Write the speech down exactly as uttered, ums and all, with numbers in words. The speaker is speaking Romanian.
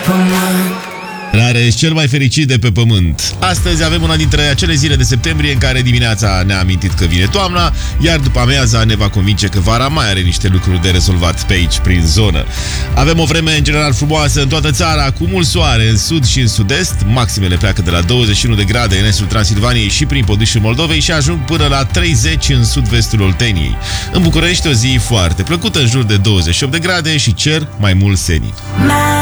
pământ. Rareș, cel mai fericit de pe pământ. Astăzi avem una dintre acele zile de septembrie în care dimineața ne-a amintit că vine toamna, iar după amiaza ne va convinge că vara mai are niște lucruri de rezolvat pe aici, prin zonă. Avem o vreme în general frumoasă în toată țara, cu mult soare în sud și în sud-est. Maximele pleacă de la douăzeci și unu de grade în estul Transilvaniei și prin Pădușul Moldovei și ajung până la treizeci în sud-vestul Olteniei. În București o zi foarte plăcută, în jur de douăzeci și opt de grade și cer mai mult senin.